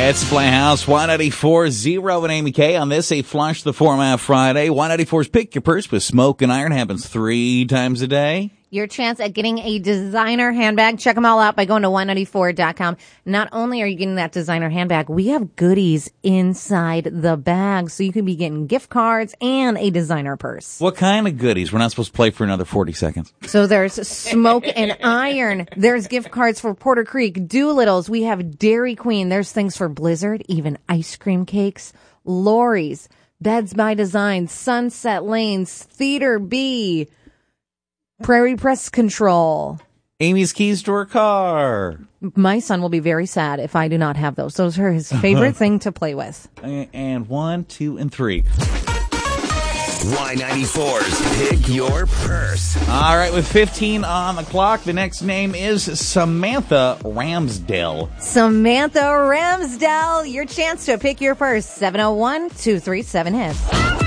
It's Playhouse, Y94.0 and Amy K on this, a Flush the Format Friday. Y94's Pick Your Purse with Smoke and Iron happens 3 times a day. Your chance at getting a designer handbag. Check them all out by going to Y94.com. Not only are you getting that designer handbag, we have goodies inside the bag. So you can be getting gift cards and a designer purse. What kind of goodies? We're not supposed to play for another 40 seconds. So there's Smoke and Iron. There's gift cards for Porter Creek, Doolittle's. We have Dairy Queen. There's things for Blizzard, even ice cream cakes, Lori's, Beds by Design, Sunset Lanes, Theater B, Prairie Press Control. Amy's keys to her car. My son will be very sad if I do not have those. Those are his favorite thing to play with. And 1, 2, and 3. Y94's Pick Your Purse. All right, with 15 on the clock, the next name is Samantha Ramsdell. Samantha Ramsdell, your chance to pick your purse. 701-237-HITS.